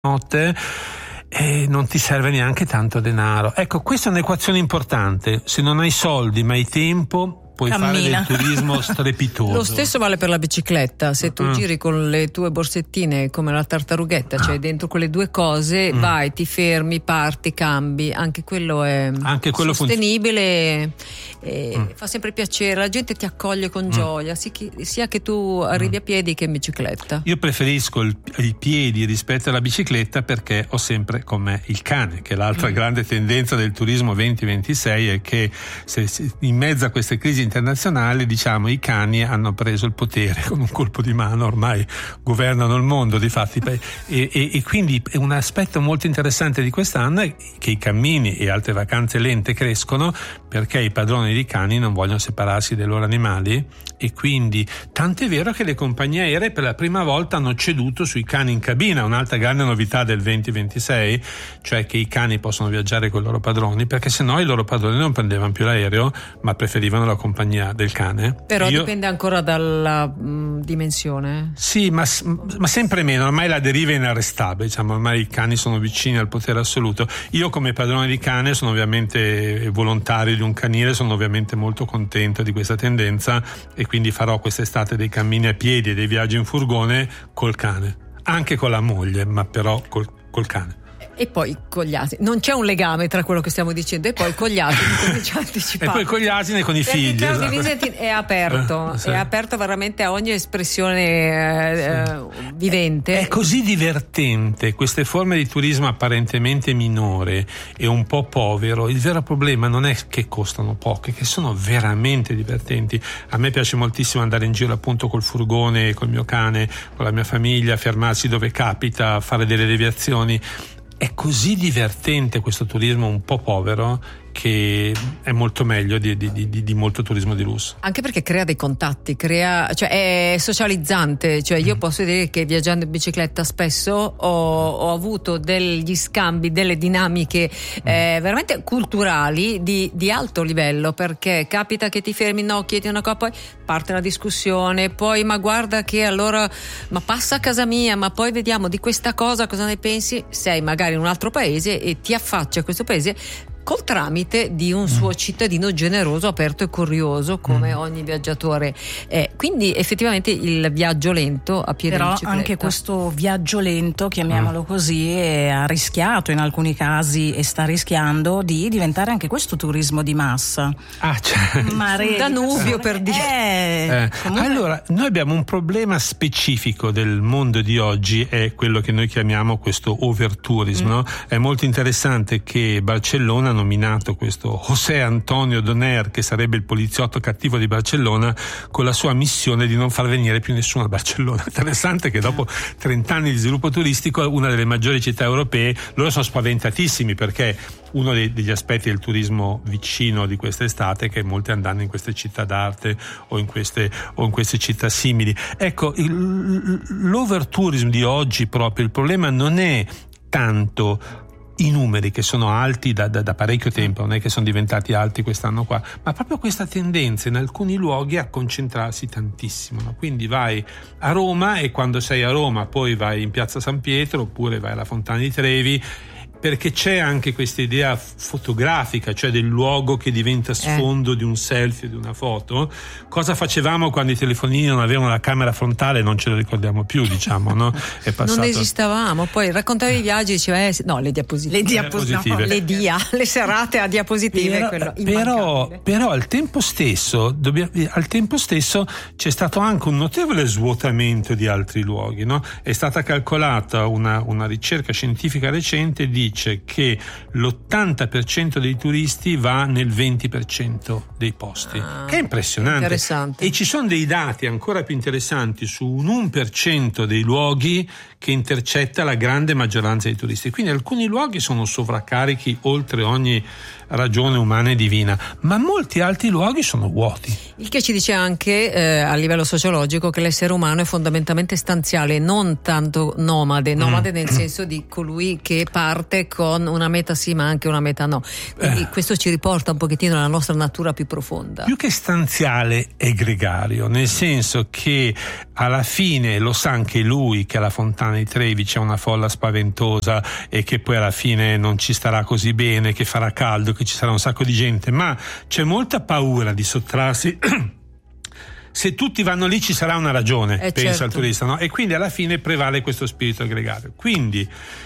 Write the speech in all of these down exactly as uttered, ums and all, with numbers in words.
notte e non ti serve neanche tanto denaro. Ecco, questa è un'equazione importante. Se non hai soldi ma hai tempo, puoi Cammina. fare del turismo strepitoso. Lo stesso vale per la bicicletta. Se tu Mm. giri con le tue borsettine come la tartarughetta, cioè dentro quelle due cose, Mm. vai, ti fermi, parti, cambi. Anche quello è Anche quello sostenibile e Mm. fa sempre piacere. La gente ti accoglie con gioia, sia che, sia che tu arrivi a piedi che in bicicletta. Io preferisco il, i piedi rispetto alla bicicletta perché ho sempre con me il cane, che è l'altra Mm. grande tendenza del turismo venti ventisei, è che se, se in mezzo a queste crisi internazionali, diciamo, i cani hanno preso il potere con un colpo di mano, ormai governano il mondo difatti, e, e, e quindi un aspetto molto interessante di quest'anno è che i cammini e altre vacanze lente crescono perché i padroni di cani non vogliono separarsi dei loro animali, e quindi tant'è vero che le compagnie aeree per la prima volta hanno ceduto sui cani in cabina, un'altra grande novità del venti ventisei, cioè che i cani possono viaggiare con i loro padroni, perché sennò i loro padroni non prendevano più l'aereo ma preferivano la compagnia del cane. Però Io... dipende ancora dalla mh, dimensione. Sì, ma, ma sempre meno, ormai la deriva è inarrestabile, diciamo, ormai i cani sono vicini al potere assoluto. Io come padrone di cane sono ovviamente volontario di un canile, sono ovviamente molto contento di questa tendenza e quindi farò quest'estate dei cammini a piedi e dei viaggi in furgone col cane, anche con la moglie, ma però col, col cane. E poi con gli asini. Non c'è un legame tra quello che stiamo dicendo e poi con gli asini, come ci ha anticipato. E poi con gli asini e con i Perché figli. Claudio Esatto. Vincenti è aperto, Eh, sì. è aperto veramente a ogni espressione eh, Sì. eh, vivente. È così divertente, queste forme di turismo apparentemente minore e un po' povero. Il vero problema non è che costano poco, è che sono veramente divertenti. A me piace moltissimo andare in giro appunto col furgone, col mio cane, con la mia famiglia, fermarsi dove capita, fare delle deviazioni. È così divertente questo turismo un po' povero che è molto meglio di, di, di, di molto turismo di lusso. Anche perché crea dei contatti, crea, cioè è socializzante, cioè io mm. posso dire che viaggiando in bicicletta spesso ho, ho avuto degli scambi, delle dinamiche mm. eh, veramente culturali di, di alto livello, perché capita che ti fermi, no, chiedi una cosa, poi parte la discussione, poi ma guarda che allora ma passa a casa mia, ma poi vediamo di questa cosa cosa ne pensi, sei magari in un altro paese e ti affacci a questo paese col tramite di un suo cittadino generoso, aperto e curioso come mm. ogni viaggiatore è. Quindi effettivamente il viaggio lento a piedi di bicicletta. Però anche questo viaggio lento, chiamiamolo mm. così, ha rischiato in alcuni casi e sta rischiando di diventare anche questo turismo di massa. Ah, cioè. Mare Danubio per dire. Eh, eh. Allora, noi abbiamo un problema specifico del mondo di oggi, è quello che noi chiamiamo questo overtourism, mm. no? È molto interessante che Barcellona ha nominato questo José Antonio Doner, che sarebbe il poliziotto cattivo di Barcellona, con la sua missione di non far venire più nessuno a Barcellona. Interessante che dopo trent'anni di sviluppo turistico, una delle maggiori città europee, loro sono spaventatissimi perché uno dei, degli aspetti del turismo vicino di quest'estate è che molti andranno in queste città d'arte o in queste, o in queste città simili. Ecco, il, l'overtourism di oggi proprio, il problema non è tanto i numeri che sono alti da, da, da parecchio tempo, non è che sono diventati alti quest'anno qua, ma proprio questa tendenza in alcuni luoghi a concentrarsi tantissimo, no? Quindi vai a Roma e quando sei a Roma poi vai in piazza San Pietro oppure vai alla Fontana di Trevi, perché c'è anche questa idea fotografica, cioè del luogo che diventa sfondo eh. di un selfie, di una foto. Cosa facevamo quando i telefonini non avevano la camera frontale? Non ce lo ricordiamo più, diciamo, no? È passato... Non esistevamo, poi raccontavi i viaggi e diceva eh, no, le diapositive, le, diapositive. No, le dia, le serate a diapositive, però, quello però, però al tempo stesso dobbiamo, al tempo stesso c'è stato anche un notevole svuotamento di altri luoghi, no? È stata calcolata una, una ricerca scientifica recente, dice che l'ottanta per cento dei turisti va nel venti per cento dei posti, ah, che è impressionante. Interessante. E ci sono dei dati ancora più interessanti su un uno per cento dei luoghi che intercetta la grande maggioranza dei turisti. Quindi alcuni luoghi sono sovraccarichi oltre ogni ragione umana e divina, ma molti altri luoghi sono vuoti. Il che ci dice anche eh, a livello sociologico che l'essere umano è fondamentalmente stanziale, non tanto nomade, nomade mm. nel senso di colui che parte anche con una meta sì ma anche una meta no, quindi eh. questo ci riporta un pochettino alla nostra natura più profonda. Più che stanziale è gregario, nel senso che alla fine lo sa anche lui che alla Fontana di Trevi c'è una folla spaventosa e che poi alla fine non ci starà così bene, che farà caldo, che ci sarà un sacco di gente, ma c'è molta paura di sottrarsi. Se tutti vanno lì ci sarà una ragione, eh pensa certo. al turista, no? E quindi alla fine prevale questo spirito gregario. Quindi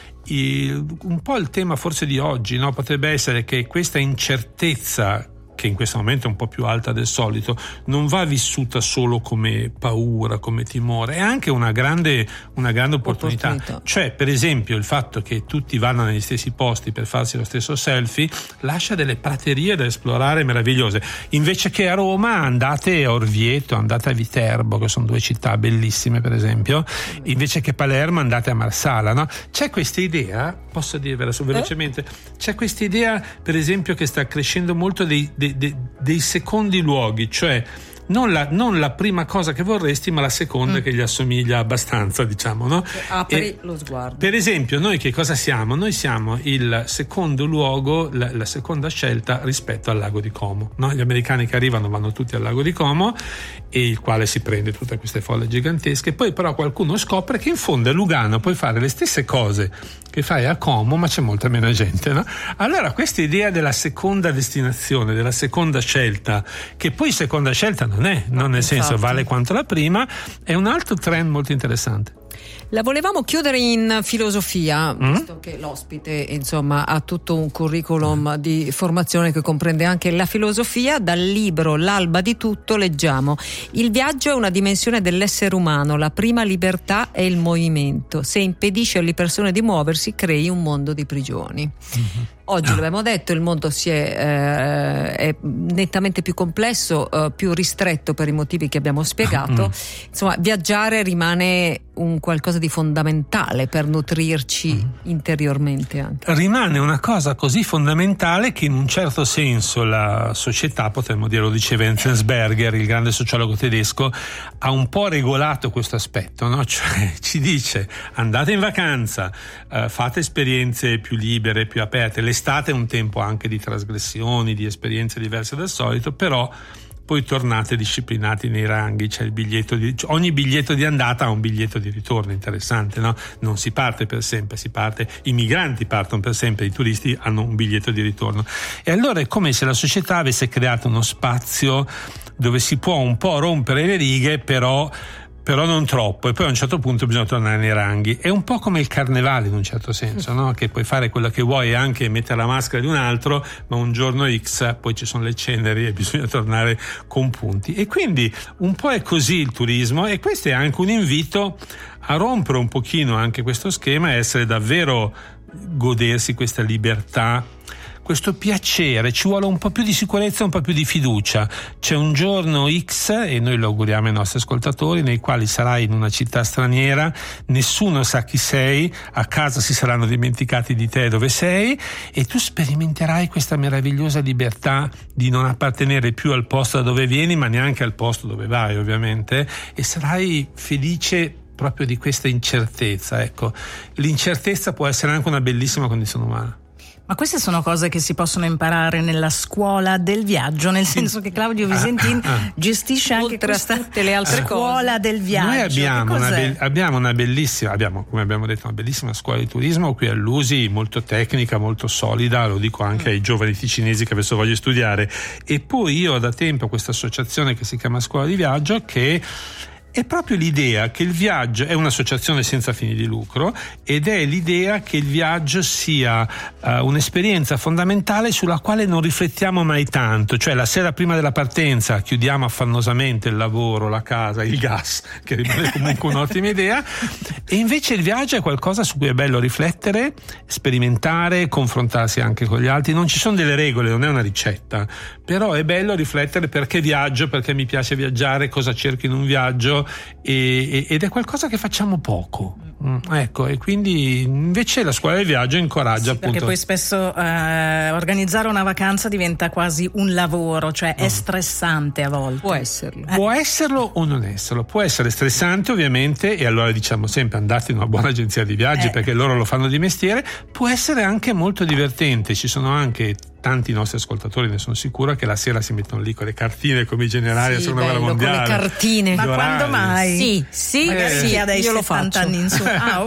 il, un po' il tema forse di oggi, no? Potrebbe essere che questa incertezza, che in questo momento è un po' più alta del solito, non va vissuta solo come paura, come timore, è anche una grande, una grande opportunità. opportunità. Cioè, per esempio, il fatto che tutti vanno negli stessi posti per farsi lo stesso selfie lascia delle praterie da esplorare meravigliose. Invece che a Roma andate a Orvieto, andate a Viterbo, che sono due città bellissime, per esempio. Invece che Palermo andate a Marsala, no? C'è questa idea, posso dirvela su velocemente, eh? c'è questa idea, per esempio, che sta crescendo molto dei, dei Dei, dei secondi luoghi, cioè non la, non la prima cosa che vorresti, ma la seconda mm. che gli assomiglia abbastanza, diciamo, no? Apri e, lo sguardo. Per esempio, noi che cosa siamo? Noi siamo il secondo luogo, la, la seconda scelta rispetto al lago di Como, no? Gli americani che arrivano vanno tutti al lago di Como, e il quale si prende tutte queste folle gigantesche. Poi però qualcuno scopre che in fondo a Lugano puoi fare le stesse cose che fai a Como, ma c'è molta meno gente, no? Allora questa idea della seconda destinazione, della seconda scelta, che poi seconda scelta non è, non nel senso vale quanto la prima, è un altro trend molto interessante. La volevamo chiudere in filosofia, mm? visto che l'ospite insomma ha tutto un curriculum di formazione che comprende anche la filosofia. Dal libro L'alba di tutto leggiamo: il viaggio è una dimensione dell'essere umano, la prima libertà è il movimento, se impedisci alle persone di muoversi crei un mondo di prigioni. Mm-hmm. Oggi ah. l'abbiamo detto, il mondo si è, eh, è nettamente più complesso, eh, più ristretto per i motivi che abbiamo spiegato. Mm. Insomma, viaggiare rimane un qualcosa di fondamentale per nutrirci mm. interiormente anche. Rimane una cosa così fondamentale che in un certo senso la società, potremmo dire, lo diceva Enzensberger, il grande sociologo tedesco, ha un po' regolato questo aspetto, no? Cioè ci dice: andate in vacanza, eh, fate esperienze più libere, più aperte. L'estate è un tempo anche di trasgressioni, di esperienze diverse dal solito, però poi tornate disciplinati nei ranghi. C'è il biglietto di, ogni biglietto di andata ha un biglietto di ritorno, interessante, no? Non si parte per sempre, si parte, i migranti partono per sempre, i turisti hanno un biglietto di ritorno. E allora è come se la società avesse creato uno spazio dove si può un po' rompere le righe, però però non troppo, e poi a un certo punto bisogna tornare nei ranghi. È un po' come il carnevale in un certo senso, no? Che puoi fare quello che vuoi e anche mettere la maschera di un altro, ma un giorno X poi ci sono le ceneri e bisogna tornare con punti. E quindi un po' è così il turismo, e questo è anche un invito a rompere un pochino anche questo schema e essere davvero, godersi questa libertà, questo piacere. Ci vuole un po' più di sicurezza, un po' più di fiducia. C'è un giorno X, e noi lo auguriamo ai nostri ascoltatori, nei quali sarai in una città straniera, nessuno sa chi sei, a casa si saranno dimenticati di te dove sei, e tu sperimenterai questa meravigliosa libertà di non appartenere più al posto da dove vieni, ma neanche al posto dove vai, ovviamente, e sarai felice proprio di questa incertezza. Ecco, l'incertezza può essere anche una bellissima condizione umana. Ma queste sono cose che si possono imparare nella scuola del viaggio, nel senso che Claudio Visentin ah, ah. gestisce anche oltre questa tutte le altre scuola cose del viaggio. Noi abbiamo una, be- abbiamo una bellissima, abbiamo, come abbiamo detto, una bellissima scuola di turismo qui all'U S I, molto tecnica, molto solida, lo dico anche mm. ai giovani ticinesi che adesso voglio studiare. E poi io ho da tempo questa associazione che si chiama Scuola di Viaggio, che è proprio l'idea che il viaggio è un'associazione senza fini di lucro, ed è l'idea che il viaggio sia uh, un'esperienza fondamentale sulla quale non riflettiamo mai tanto. Cioè la sera prima della partenza chiudiamo affannosamente il lavoro, la casa, il gas, che rimane comunque un'ottima idea, e invece il viaggio è qualcosa su cui è bello riflettere, sperimentare, confrontarsi anche con gli altri. Non ci sono delle regole, non è una ricetta, però è bello riflettere: perché viaggio, perché mi piace viaggiare, cosa cerco in un viaggio, giro e, ed è qualcosa che facciamo poco. Mm, ecco, e quindi invece la scuola del viaggio incoraggia, sì, appunto. Perché poi spesso eh, organizzare una vacanza diventa quasi un lavoro, cioè è stressante a volte. Può esserlo. Eh. Può esserlo o non esserlo, può essere stressante ovviamente, e allora diciamo sempre andate in una buona agenzia di viaggi eh. perché loro lo fanno di mestiere. Può essere anche molto divertente, ci sono anche tanti nostri ascoltatori, ne sono sicuro, che la sera si mettono lì con le cartine come i generali sì, della seconda guerra mondiale. Con le cartine. Ma quando mai? Sì, sì, magari sì, chi ha dai io lo settanta faccio. anni in su. Ah,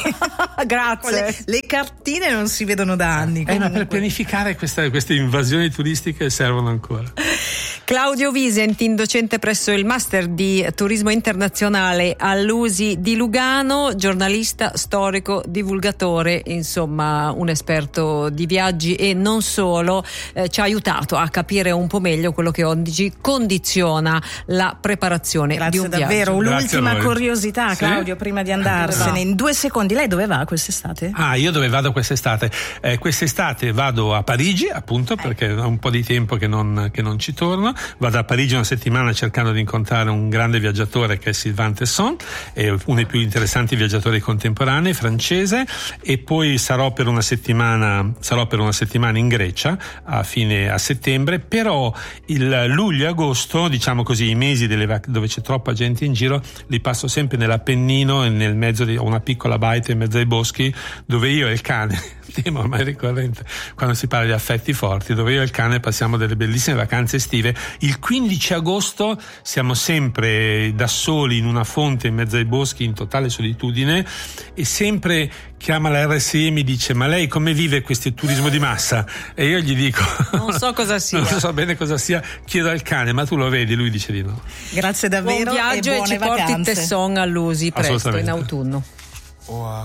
ok. Grazie. Le, le cartine non si vedono da anni. Eh, ma per pianificare questa, queste invasioni turistiche servono ancora. Claudio Visentin, docente presso il Master di Turismo Internazionale all'U S I di Lugano, giornalista, storico, divulgatore, insomma un esperto di viaggi e non solo, eh, ci ha aiutato a capire un po' meglio quello che oggi condiziona la preparazione Grazie di un davvero. viaggio. L'ultima curiosità, Claudio, sì? prima di andarsene, in due secondi, lei dove va quest'estate? Ah, io dove vado quest'estate? Eh, quest'estate vado a Parigi, appunto, perché ho un po' di tempo che non, che non ci torno. Vado a Parigi una settimana cercando di incontrare un grande viaggiatore che è Sylvain Tesson, è uno dei più interessanti viaggiatori contemporanei, francese, e poi sarò per una settimana sarò per una settimana in Grecia a fine a settembre, però il luglio e agosto, diciamo così, i mesi delle vac- dove c'è troppa gente in giro, li passo sempre nell'Appennino e nel mezzo di una piccola baita in mezzo ai boschi, dove io e il cane, tema ormai ricorrente quando si parla di affetti forti, dove io e il cane passiamo delle bellissime vacanze estive. Il quindici agosto siamo sempre da soli in una fonte in mezzo ai boschi in totale solitudine, e sempre chiama la R S I e mi dice: ma lei come vive questo turismo di massa? E io gli dico non so cosa sia, non so bene cosa sia, chiedo al cane: ma tu lo vedi? Lui dice di no. Grazie davvero. Buon viaggio e e buone ci porti vacanze. Tesson all'U S I presto in autunno. Oh,